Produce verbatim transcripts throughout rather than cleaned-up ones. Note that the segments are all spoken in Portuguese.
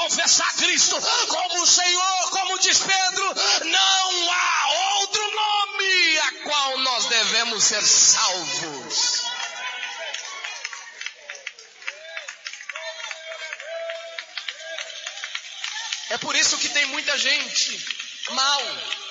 confessar Cristo como o Senhor, como diz Pedro, não há outro nome a qual nós devemos ser salvos. É por isso que tem muita gente mal.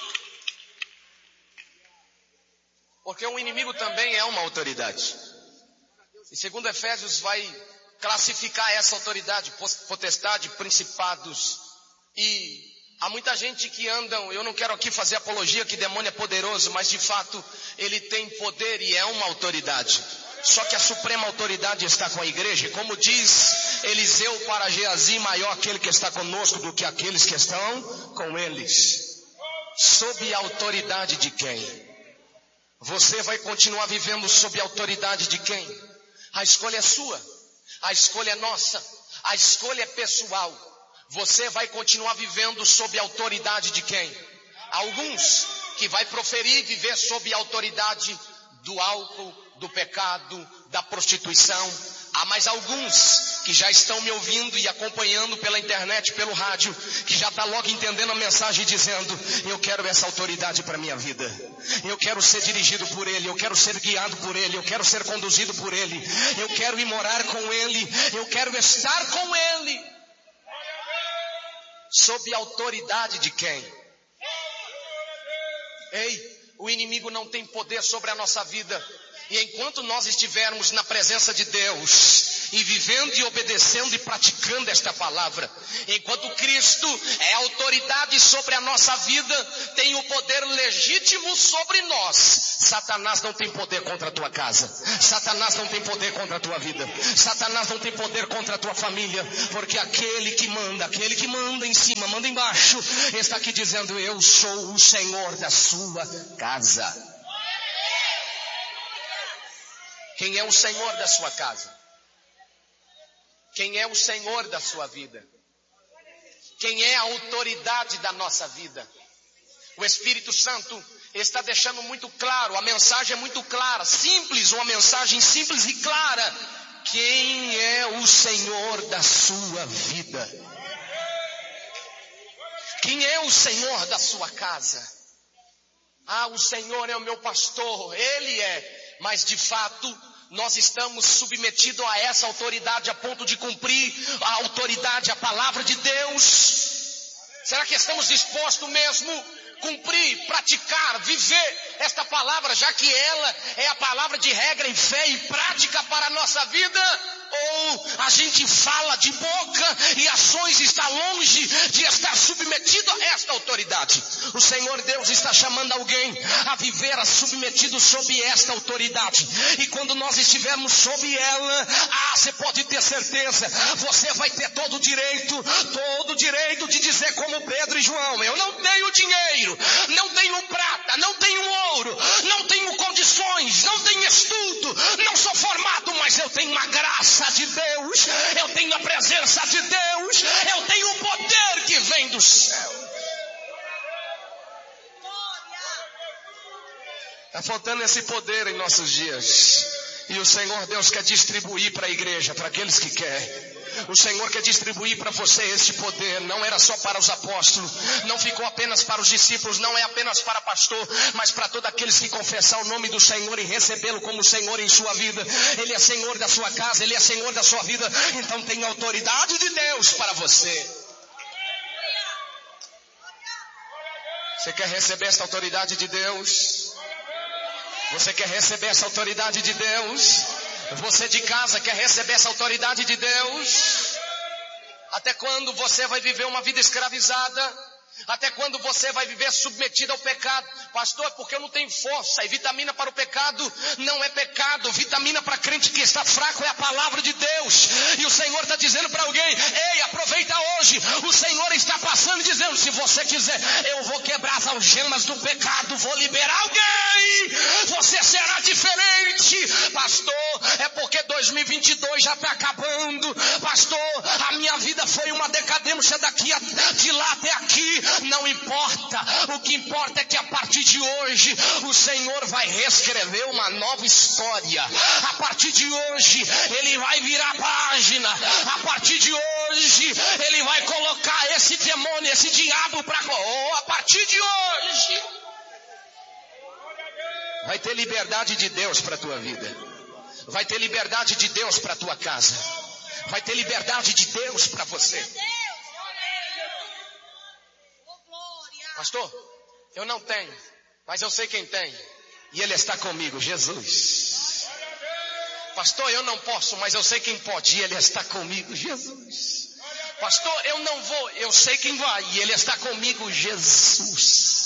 Porque o inimigo também é uma autoridade. E segundo Efésios vai classificar essa autoridade, potestade, principados. E há muita gente que andam, eu não quero aqui fazer apologia que demônio é poderoso, mas de fato ele tem poder e é uma autoridade. Só que a suprema autoridade está com a igreja. E como diz Eliseu para Geazi, maior aquele que está conosco do que aqueles que estão com eles. Sob a autoridade de quem? Você vai continuar vivendo sob a autoridade de quem? A escolha é sua, a escolha é nossa, a escolha é pessoal. Você vai continuar vivendo sob a autoridade de quem? Alguns que vai proferir viver sob a autoridade do álcool, do pecado, da prostituição. Há mais alguns que já estão me ouvindo e acompanhando pela internet, pelo rádio, que já está logo entendendo a mensagem dizendo: eu quero essa autoridade para a minha vida. Eu quero ser dirigido por Ele, eu quero ser guiado por Ele, eu quero ser conduzido por Ele. Eu quero ir morar com Ele, eu quero estar com Ele. Sob a autoridade de quem? Ei, o inimigo não tem poder sobre a nossa vida. E enquanto nós estivermos na presença de Deus, e vivendo e obedecendo e praticando esta palavra, enquanto Cristo é autoridade sobre a nossa vida, tem o poder legítimo sobre nós, Satanás não tem poder contra a tua casa, Satanás não tem poder contra a tua vida, Satanás não tem poder contra a tua família, porque aquele que manda, aquele que manda em cima, manda embaixo, está aqui dizendo: eu sou o Senhor da sua casa. Quem é o Senhor da sua casa? Quem é o Senhor da sua vida? Quem é a autoridade da nossa vida? O Espírito Santo está deixando muito claro, a mensagem é muito clara, simples, uma mensagem simples e clara. Quem é o Senhor da sua vida? Quem é o Senhor da sua casa? Ah, o Senhor é o meu pastor, Ele é. Mas de fato, nós estamos submetidos a essa autoridade a ponto de cumprir a autoridade, a palavra de Deus? Será que estamos dispostos mesmo a cumprir, praticar, viver esta palavra, já que ela é a palavra de regra em fé e prática para a nossa vida? Ou a gente fala de boca e ações está longe de estar submetido a esta autoridade? O Senhor Deus está chamando alguém a viver submetido sob esta autoridade. E quando nós estivermos sob ela, ah, você pode ter certeza, você vai ter todo o direito, todo o direito de dizer como Pedro e João: eu não tenho dinheiro, não tenho prata, não tenho ouro, não tenho condições, não tenho estudo, não sou formado, mas eu tenho uma graça de Deus, eu tenho a presença de Deus, eu tenho o poder que vem do céu. Está faltando esse poder em nossos dias. E o Senhor Deus quer distribuir para a igreja, para aqueles que querem. O Senhor quer distribuir para você este poder. Não era só para os apóstolos, não ficou apenas para os discípulos, não é apenas para pastor, mas para todos aqueles que confessar o nome do Senhor e recebê-lo como Senhor em sua vida. Ele é Senhor da sua casa, Ele é Senhor da sua vida. Então tem autoridade de Deus para você. Você quer receber esta autoridade de Deus? Você quer receber essa autoridade de Deus? Você de casa quer receber essa autoridade de Deus? Até quando você vai viver uma vida escravizada? Até quando você vai viver submetido ao pecado? Pastor, porque eu não tenho força. E vitamina para o pecado não é pecado. Vitamina para crente que está fraco é a palavra de Deus. E o Senhor está dizendo para alguém: ei, aproveita hoje. O Senhor está passando e dizendo: se você quiser, eu vou quebrar as algemas do pecado, vou liberar alguém. Você será diferente. Pastor, é porque dois mil e vinte e dois já está acabando. Pastor, a minha vida foi uma decadência daqui a, de lá até aqui. Não importa, o que importa é que a partir de hoje o Senhor vai reescrever uma nova história. A partir de hoje Ele vai virar a página. A partir de hoje Ele vai colocar esse demônio, esse diabo para oh, a partir de hoje vai ter liberdade de Deus para a tua vida. Vai ter liberdade de Deus para a tua casa. Vai ter liberdade de Deus para você. Pastor, eu não tenho, mas eu sei quem tem. E Ele está comigo, Jesus. Pastor, eu não posso, mas eu sei quem pode. E Ele está comigo, Jesus. Pastor, eu não vou, eu sei quem vai. E Ele está comigo, Jesus.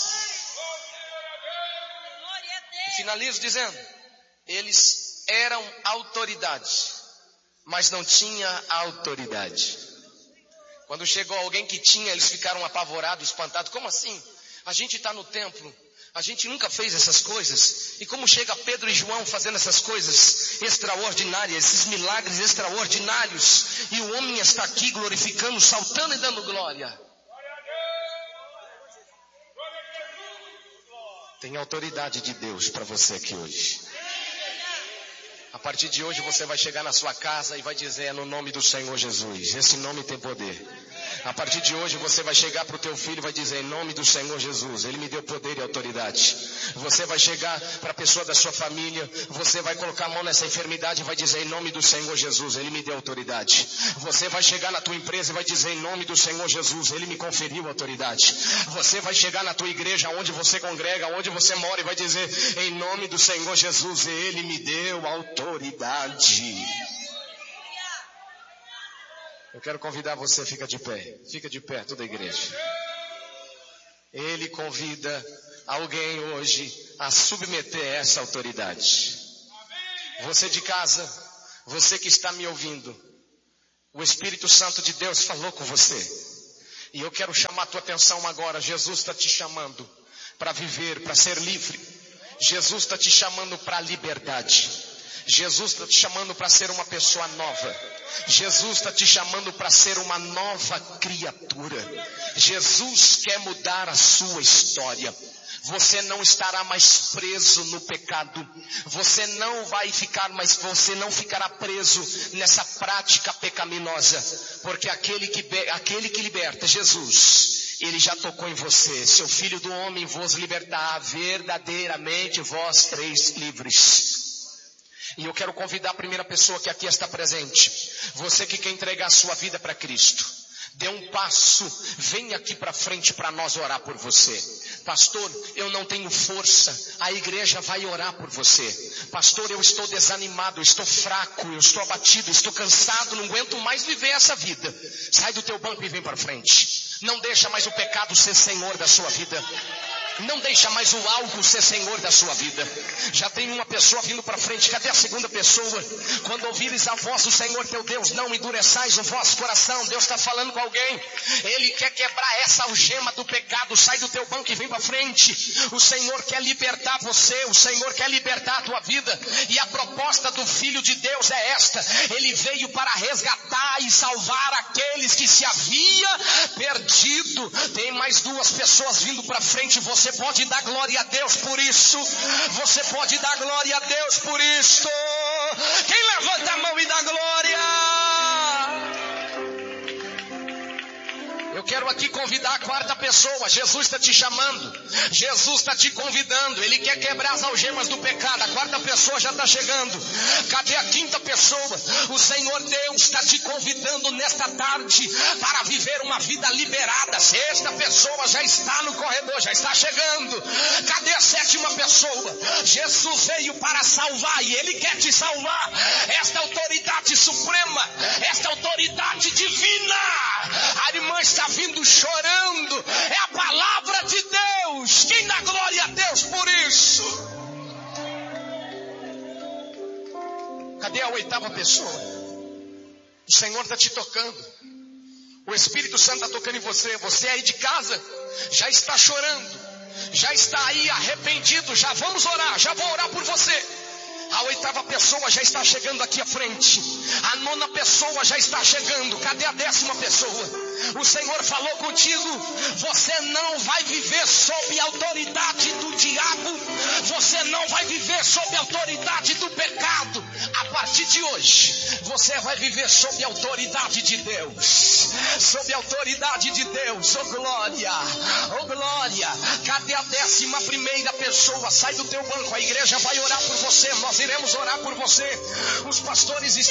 E finalizo dizendo, eles eram autoridade, mas não tinha autoridade. Quando chegou alguém que tinha, eles ficaram apavorados, espantados. Como assim? A gente está no templo, a gente nunca fez essas coisas. E como chega Pedro e João fazendo essas coisas extraordinárias, esses milagres extraordinários, e o homem está aqui glorificando, saltando e dando glória. Tem autoridade de Deus para você aqui hoje. A partir de hoje você vai chegar na sua casa e vai dizer, é no nome do Senhor Jesus. Esse nome tem poder. A partir de hoje você vai chegar para o teu filho e vai dizer, em nome do Senhor Jesus, Ele me deu poder e autoridade. Você vai chegar para a pessoa da sua família, você vai colocar a mão nessa enfermidade e vai dizer, em nome do Senhor Jesus, Ele me deu autoridade. Você vai chegar na tua empresa e vai dizer, em nome do Senhor Jesus, Ele me conferiu autoridade. Você vai chegar na tua igreja, onde você congrega, onde você mora e vai dizer, em nome do Senhor Jesus, Ele me deu autoridade. Autoridade. Eu quero convidar você, fica de pé, fica de pé, toda a igreja. Ele convida alguém hoje a submeter essa autoridade. Você de casa, você que está me ouvindo, o Espírito Santo de Deus falou com você. E eu quero chamar a tua atenção agora. Jesus está te chamando para viver, para ser livre. Jesus está te chamando para a liberdade. Jesus está te chamando para ser uma pessoa nova. Jesus está te chamando para ser uma nova criatura. Jesus quer mudar a sua história. Você não estará mais preso no pecado. Você não vai ficar mais, você não ficará preso nessa prática pecaminosa. Porque aquele que, aquele que liberta, Jesus, Ele já tocou em você. Seu Filho do Homem vos libertará, verdadeiramente vós sereis livres. E eu quero convidar a primeira pessoa que aqui está presente. Você que quer entregar a sua vida para Cristo. Dê um passo, vem aqui para frente para nós orar por você. Pastor, eu não tenho força, a igreja vai orar por você. Pastor, eu estou desanimado, eu estou fraco, eu estou abatido, estou cansado, não aguento mais viver essa vida. Sai do teu banco e vem para frente. Não deixa mais o pecado ser senhor da sua vida. Não deixa mais o álcool ser senhor da sua vida. Já tem uma pessoa vindo para frente. Cadê a segunda pessoa? Quando ouvires a voz do Senhor teu Deus, não endureçais o vosso coração. Deus está falando com alguém. Ele quer quebrar essa algema do pecado. Sai do teu banco e vem para frente. O Senhor quer libertar você. O Senhor quer libertar a tua vida. E a proposta do Filho de Deus é esta. Ele veio para resgatar e salvar aqueles que se havia perdido. Tem mais duas pessoas vindo para frente. Você Você pode dar glória a Deus por isso. Você pode dar glória a Deus por isso. Quem levanta a mão e dá glória? Eu quero aqui convidar a quarta pessoa. Jesus está te chamando. Jesus está te convidando. Ele quer quebrar as algemas do pecado. A quarta pessoa já está chegando. Cadê a quinta pessoa? O Senhor Deus está te convidando nesta tarde para viver uma vida liberada. Sexta pessoa já está no corredor, já está chegando. Cadê a sétima pessoa? Jesus veio para salvar e Ele quer te salvar. Esta autoridade suprema, esta autoridade divina. A irmã está vindo chorando. É a palavra de Deus. Quem dá glória a Deus por isso? Cadê a oitava pessoa? O Senhor está te tocando. O Espírito Santo está tocando em você. Você aí de casa já está chorando. Já está aí arrependido. Já vamos orar. Já vou orar por você. A oitava pessoa já está chegando aqui à frente. A nona pessoa já está chegando. Cadê a décima pessoa? O Senhor falou contigo. Você não vai viver sob a autoridade do diabo. Você não vai viver sob a autoridade do pecado. A partir de hoje, você vai viver sob a autoridade de Deus. Sob a autoridade de Deus. Oh glória, oh glória. Cadê a décima primeira pessoa? Sai do teu banco, a igreja vai orar por você. Nós iremos orar por você. Os pastores estão